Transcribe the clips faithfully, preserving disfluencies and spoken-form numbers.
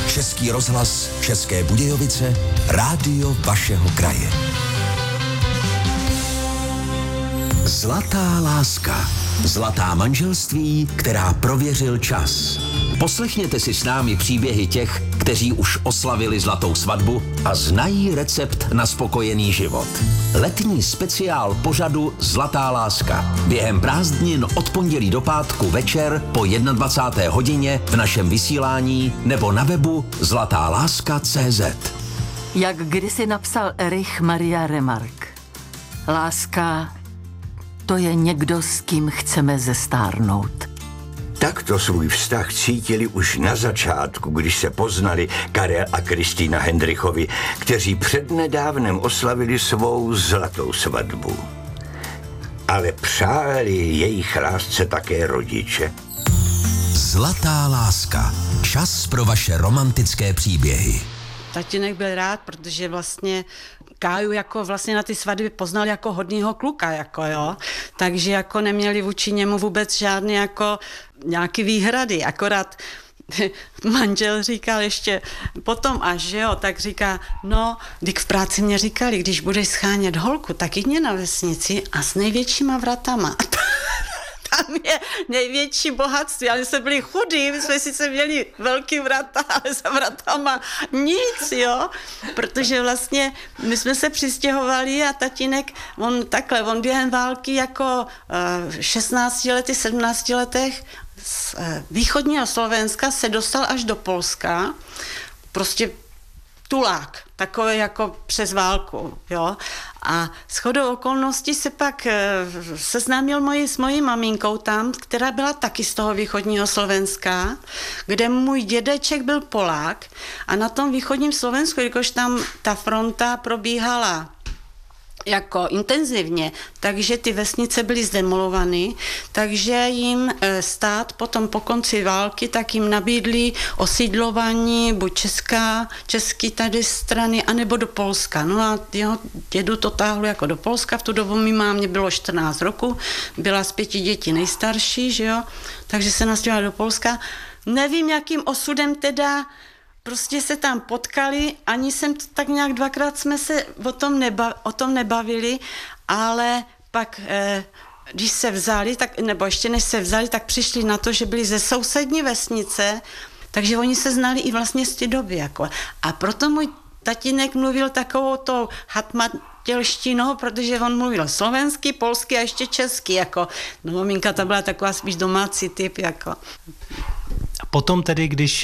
Český rozhlas, České Budějovice, rádio vašeho kraje. Zlatá láska. Zlatá manželství, která prověřil čas. Poslechněte si s námi příběhy těch, kteří už oslavili zlatou svatbu a znají recept na spokojený život. Letní speciál pořadu Zlatá láska. Během prázdnin od pondělí do pátku večer po dvacáté první hodině v našem vysílání nebo na webu zlatáláska tečka cé zet. Jak kdysi napsal Erich Maria Remarque, láska, to je někdo, s kým chceme zestárnout. Takto svůj vztah cítili už na začátku, když se poznali Karel a Kristýna Hendrichovi, kteří přednedávnem oslavili svou zlatou svatbu. Ale přáli jejich lásce také rodiče. Zlatá láska. Čas pro vaše romantické příběhy. Tatínek byl rád, protože vlastně Káju jako vlastně na ty svatby poznal jako hodnýho kluka, jako jo. Takže jako neměli vůči němu vůbec žádné jako nějaký výhrady, akorát manžel říkal ještě potom až, že jo, tak říká, no, když v práci mě říkali, když budeš schánět holku, tak jdi na vesnici a s největšíma vratama. Tam je největší bohatství, ale jsme byli chudí, my jsme sice měli velký vrata, ale za vratama nic, jo, protože vlastně my jsme se přistěhovali a tatínek, on takhle, on během války jako šestnácti lety, sedmnácti letech z východního Slovenska se dostal až do Polska, prostě tulák, takové jako přes válku, jo. A shodou okolností se pak seznámil moji, s mojí maminkou tam, která byla taky z toho východního Slovenska, kde můj dědeček byl Polák a na tom východním Slovensku, jakož tam ta fronta probíhala jako intenzivně, takže ty vesnice byly zdemolovány, takže jim stát potom po konci války tak jim nabídli osídlování buď česká, český tady strany, anebo do Polska. No a jeho dědu to táhlo jako do Polska, v tu dobu mi mámě bylo čtrnáct roku, byla z pěti dětí nejstarší, že jo, takže se nastěhovala do Polska. Nevím, jakým osudem teda prostě se tam potkali, ani jsem to tak nějak dvakrát jsme se o tom, neba, o tom nebavili, ale pak, eh, když se vzali, tak, nebo ještě než se vzali, tak přišli na to, že byli ze sousední vesnice, takže oni se znali i vlastně z té doby. Jako. A proto můj tatínek mluvil takovou tou hatmatělštinou, protože on mluvil slovensky, polsky a ještě česky. Jako. No maminka ta byla taková spíš domácí typ. Jako. A potom tedy, když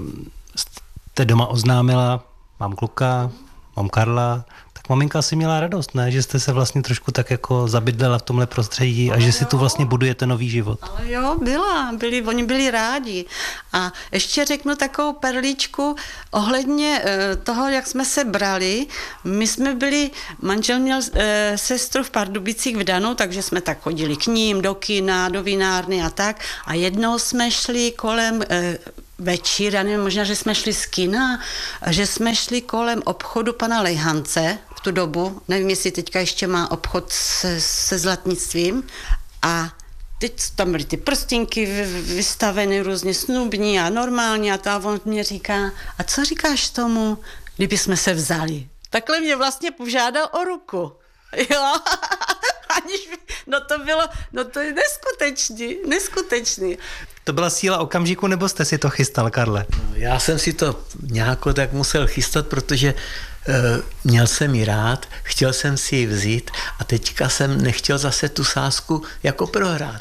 jste doma oznámila, mám kluka, mám Karla, tak maminka si měla radost, ne? Že jste se vlastně trošku tak jako zabydlela v tomhle prostředí a že si tu vlastně budujete nový život. Ale jo, byla, byli, oni byli rádi. A ještě řeknu takovou perličku ohledně e, toho, jak jsme se brali. My jsme byli, manžel měl e, sestru v Pardubicích vdanou, takže jsme tak chodili k ním, do kina, do vinárny a tak. A jednou jsme šli kolem e, večír, já nevím, možná, že jsme šli z kina, že jsme šli kolem obchodu pana Lejhance v tu dobu, nevím, jestli teďka ještě má obchod se, se zlatnictvím a teď tam byly ty prstinky vystaveny různě snubní a normální a ta on mě říká, a co říkáš tomu, kdyby jsme se vzali? Takhle mě vlastně požádal o ruku. Jo, aniž by, no to bylo, no to je neskutečný, neskutečný. To byla síla okamžiku, nebo jste si to chystal, Karle? Já jsem si to nějak tak musel chystat, protože uh, měl jsem ji rád, chtěl jsem si ji vzít a teďka jsem nechtěl zase tu sázku jako prohrát.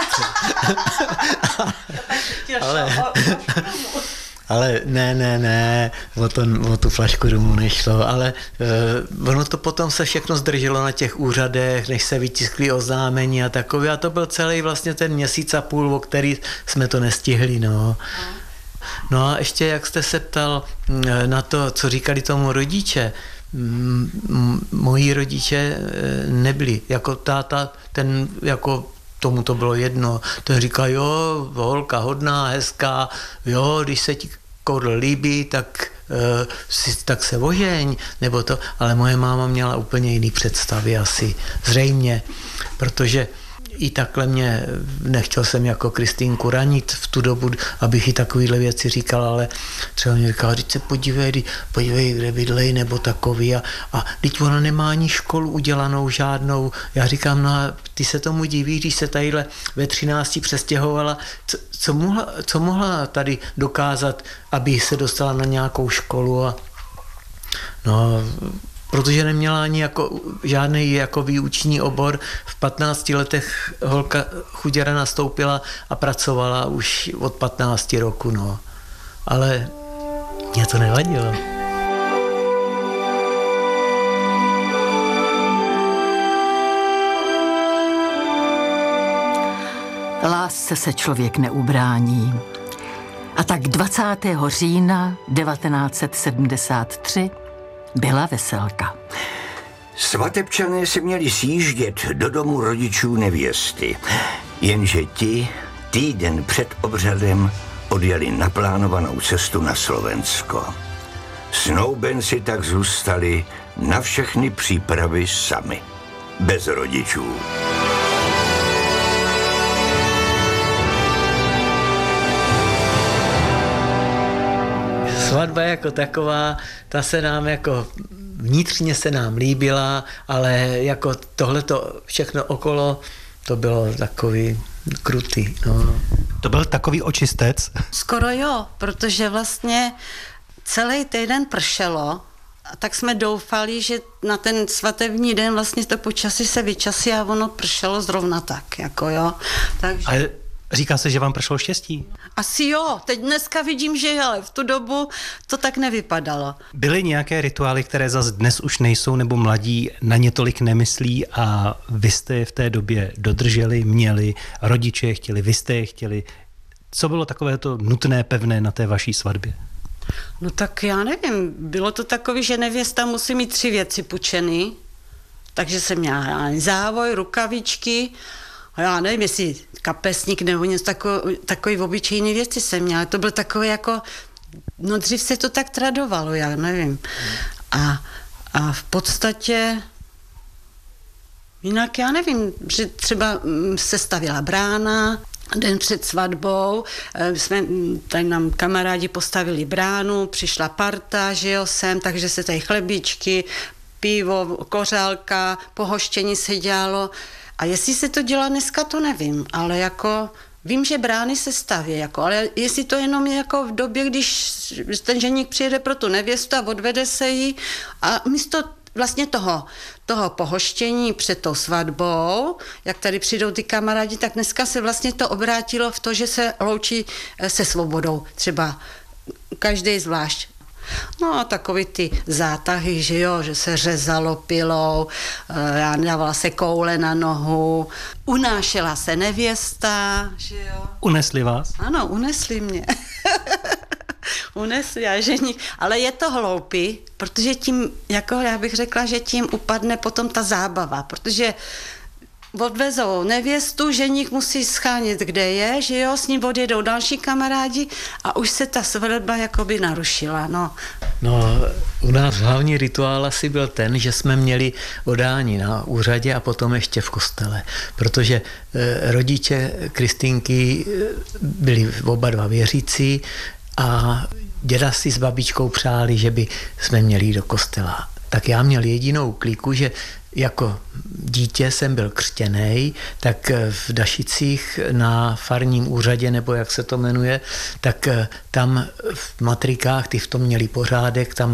ale, ale ne, ne, ne, o, to, o tu flašku rumu nešlo, ale uh, ono to potom se všechno zdrželo na těch úřadech, než se vytiskly oznámení a takové a to byl celý vlastně ten měsíc a půl, o který jsme to nestihli, no. No a ještě jak jste se ptal na to, co říkali tomu rodiče, moji rodiče nebyli, jako táta, ten jako tomu to bylo jedno, ten říkal, jo, holka hodná, hezká, jo, když se ti koudl líbí, tak, uh, si, tak se ožeň, nebo to, ale moje máma měla úplně jiný představy asi, zřejmě, protože i takhle mě, nechtěl jsem jako Kristýnku ranit v tu dobu, abych i takovýhle věci říkal, ale třeba mě říkal, teď se podívej, podívej, kde bydlej, nebo takový a, a teď ona nemá ani školu udělanou žádnou. Já říkám, no a ty se tomu divíš, když se tadyhle ve třinácti přestěhovala, co, co, mohla, co mohla tady dokázat, aby se dostala na nějakou školu a no, protože neměla ani jako žádný jako výuční obor. V patnácti letech holka chuděra nastoupila a pracovala už od patnácti roku, no. Ale mě to nevadilo. Lásce se člověk neubrání. A tak dvacátého října devatenáct set sedmdesát tři byla veselka. Svatebčané se měli sjíždět do domu rodičů nevěsty, jenže ti týden před obřadem odjeli naplánovanou cestu na Slovensko. Snoubenci tak zůstali na všechny přípravy sami, bez rodičů. Svatba jako taková, ta se nám jako vnitřně se nám líbila, ale jako tohleto všechno okolo, to bylo takový krutý. No. To byl takový očistec? Skoro jo, protože vlastně celý týden pršelo, a tak jsme doufali, že na ten svatební den vlastně to počasí se vyčasí a ono pršelo zrovna tak, jako jo. Takže... Ale říká se, že vám pršelo štěstí? Asi jo, teď dneska vidím, že ale v tu dobu to tak nevypadalo. Byly nějaké rituály, které zas dnes už nejsou, nebo mladí na ně tolik nemyslí a vy jste je v té době dodrželi, měli, rodiče je chtěli, vy jste je chtěli. Co bylo takové to nutné, pevné na té vaší svatbě? No tak já nevím, bylo to takové, že nevěsta musí mít tři věci půjčeny, takže jsem měla závoj, rukavičky, a já nevím, jestli kapesník nebo něco takový, takový obyčejný věci jsem měla. To bylo takové jako, no dřív se to tak tradovalo, já nevím. A, a v podstatě jinak já nevím, že třeba se stavila brána, den před svatbou jsme, tady nám kamarádi postavili bránu, přišla parta, že jo, sem, takže se tady chlebičky, pivo, kořálka, pohoštění se dělalo. A jestli se to dělá dneska, to nevím, ale jako vím, že brány se staví, jako, ale jestli to jenom je jako v době, když ten ženík přijede pro tu nevěstu a odvede se jí a místo vlastně toho, toho pohoštění před tou svatbou, jak tady přijdou ty kamarádi, tak dneska se vlastně to obrátilo v to, že se loučí se svobodou, třeba každý zvlášť. No a takový ty zátahy, že jo, že se řezalo pilou, já dávala se koule na nohu, unášela se nevěsta, že jo. Unesli vás? Ano, unesli mě. Unesli a ženík, ale je to hloupý, protože tím, jako já bych řekla, že tím upadne potom ta zábava, protože odvezou nevěstu, ženík musí schánět, kde je, že jo, s ním odjedou další kamarádi a už se ta svatba jakoby narušila, no. No, u nás hlavní rituál asi byl ten, že jsme měli odání na úřadě a potom ještě v kostele, protože eh, rodiče Kristýnky byli oba dva věřící a děda si s babičkou přáli, že by jsme měli jít do kostela. Tak já měl jedinou kliku, že jako dítě jsem byl křtěnej, tak v Dašicích na farním úřadě, nebo jak se to jmenuje, tak tam v matrikách, ty v tom měli pořádek, tam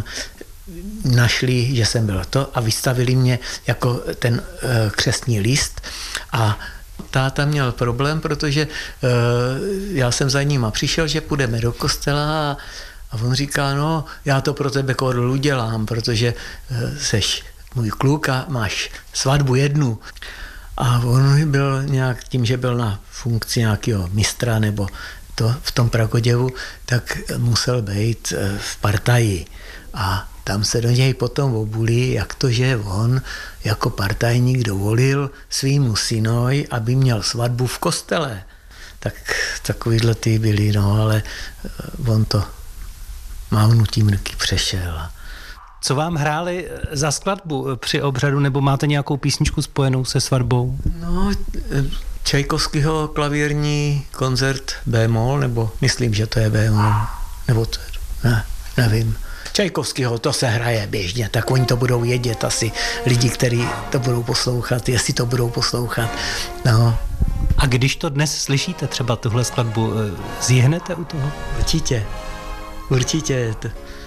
našli, že jsem byl to a vystavili mě jako ten křestní list a táta měl problém, protože já jsem za ním a přišel, že půjdeme do kostela a A on říká, no, já to pro tebe, Korlu, udělám, protože seš můj kluk a máš svatbu jednu. A on byl nějak tím, že byl na funkci nějakého mistra nebo to v tom Pragoděvu, tak musel být v partaji. A tam se do něj potom obuli, jak to, že on jako partajník dovolil svýmu synoj, aby měl svatbu v kostele. Tak takovýhle ty byli, no, ale on to mávnutím ruky přešel. Co vám hráli za skladbu při obřadu, nebo máte nějakou písničku spojenou se svatbou? No, Čajkovskýho klavírní koncert B-moll, nebo myslím, že to je B-moll, nebo to je, ne, nevím. Čajkovskýho, to se hraje běžně, tak oni to budou vědět asi, lidi, kteří to budou poslouchat, jestli to budou poslouchat. No. A když to dnes slyšíte, třeba tuhle skladbu, zjihnete u toho? Určitě, určitě.